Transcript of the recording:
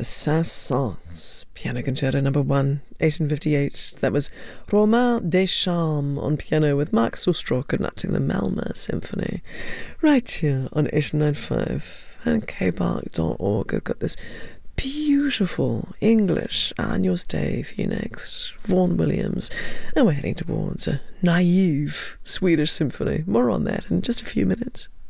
Saint-Saëns, Piano Concerto No. 1, 1858. That was Romain Deschamps on piano with Mark Sustrok conducting the Malmö Symphony. Right here on 895 and kbark.org. I've got this beautiful English Agnus Dei for you next. Vaughan Williams. And we're heading towards a naive Swedish symphony. More on that in just a few minutes.